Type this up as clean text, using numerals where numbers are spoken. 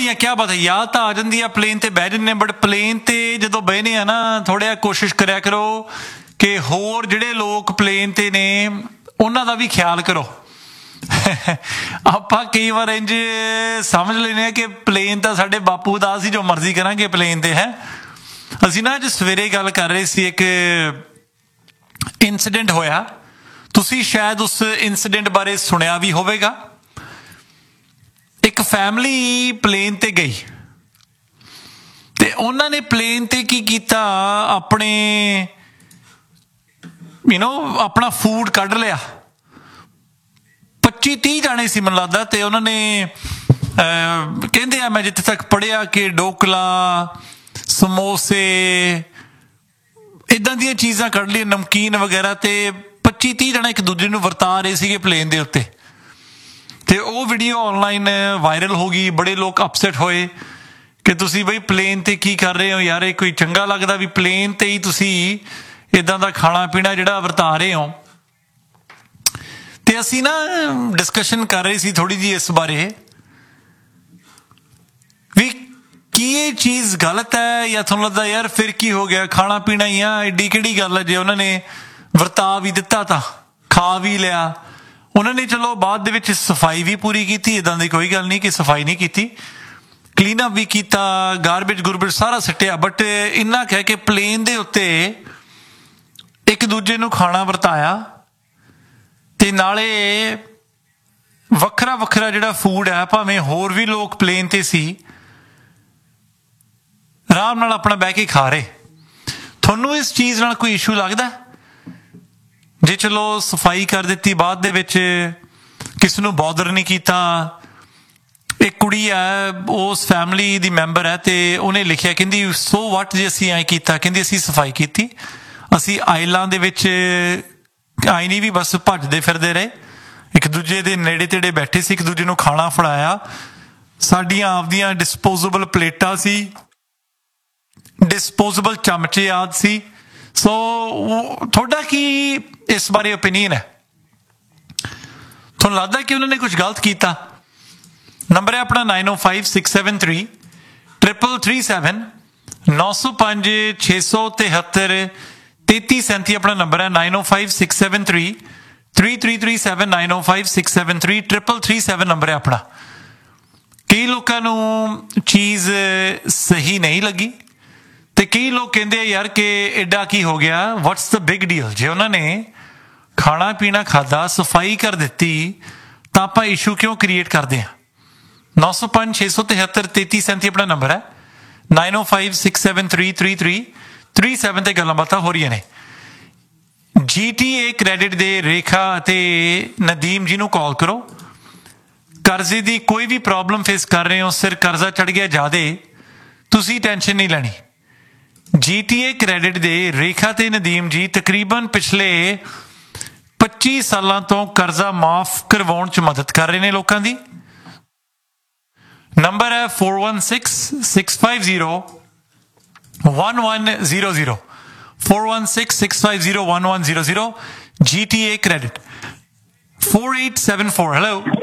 बढ़िया, क्या बात है। याद तो आ जाती है प्लेन ते बह जन्ने, बट प्लेन ते जदों बहने आ ना थोड़ा कोशिश करया करो कि होर जिहड़े लोग प्लेन ते ने उन्हां दा भी ख्याल करो। ਆਪਾਂ कई बार इंज समझ लेने कि प्लेन तो साडे बापू दा, असीं जो मर्जी करांगे प्लेन ते है। असीं ना अज सवेरे गल कर रहे सी, एक इंसीडेंट होया, तुसीं शायद उस इंसीडेंट बारे सुनिया भी होवेगा। एक फैमिली प्लेन ते गई ते उन्हां ने प्लेन ते की कीता, अपने अपना फूड कढ लिया। 25-30 जाने सी मैनूं लगदा, ते उन्होंने कहंदे आ, मैं जिथे तक पढ़िया कि ढोकला, समोसे, इदां दीयां चीज़ां कढ लिया, नमकीन वगैरह, ते 25-30 जने एक दूजे नूं वरता रहे सीगे प्लेन दे उत्ते। ते वो वीडियो ऑनलाइन वायरल हो गई। बड़े लोग अपसैट होए कि तुसी बई प्लेन ते की कर रहे हो यार, ये कोई चंगा लगदा भी प्लेन ते ही तुसी इदां दा खाना पीना जिहड़ा वरता रहे हो। ते असी ना डिस्कशन कर रहे सी थोड़ी जी इस बारे भी की ये चीज़ गलत है या तुहानूं लगदा यार फिर की हो गया, खाना पीना ही आ, एडी किहड़ी गल है। जे उन्होंने वरता भी दिता तां खा भी लिया, उन्होंने चलो बाद दे विच सफाई भी पूरी की, इदां दी कोई गल नहीं कि सफाई नहीं की, क्लीन अप भी किया, गारबेज गुरबेज सारा सट्टिया, बट इन्ना कह के प्लेन दे उत्ते एक दूजे नूं खाना वरताया, ते नाले वखरा वखरा जिहड़ा फूड है, भावें होर भी लोग प्लेन ते सी, आराम नाल अपना बह के खा रहे। तुहानूं इस चीज़ नाल कोई इशू लगदा? जे चलो सफाई कर दी, बाद दे विच किसी नूं बॉदर नहीं किया। एक कुड़ी है, उस फैमिली दी मैंबर है, तो उन्हें लिखिया, कहंदी सो वट जे असीं ऐ कीता, कहंदी असीं सफाई की, असीं आइलां दे विच आई नहीं भी बस भजदे फिरदे रहे, एक दूजे दे नेड़े तेड़े बैठे सी, एक दूजे नूं खाना फड़ाया, साडियां आपदियां डिस्पोजेबल प्लेटां सी, डिस्पोजेबल चमचे आदि सी। सो थोड़ा की इस बारे ओपीनियन है? तुहानूं लगदा कि उन्होंने कुछ गलत किया? नंबर है अपना 9056733337 905-673-3337 अपना नंबर है। 9056733337 905-673-3337 नंबर है अपना। कई लोगों नूं चीज़ सही नहीं लगी, तो कई लोग कहते हैं यार कि एडा की हो गया, व्हाट्स द बिग डील। जे उन्होंने खाना पीना खादा, सफाई कर दी, तो आप इशू क्यों क्रिएट करते हैं? 905-673-3337 अपना नंबर है। 905-673-3337 ते गल्लां बातां हो रही ने। GTA क्रैडिट दे रेखा ते नदीम जी नूं कॉल करो। कर्जे दी कोई भी प्रॉब्लम फेस कर रहे हो, सिर कर्जा चढ़ गया ज़्यादा, तुसी टेंशन नहीं लैनी। GTA क्रैडिट दे रेखा ते नदीम जी तकरीबन पिछले 25 सालों तो कर्जा माफ करवाउण च मदद कर रहे हैं लोगों की। नंबर है 4166501100 4166501100 GTA क्रैडिट 4874। हेलो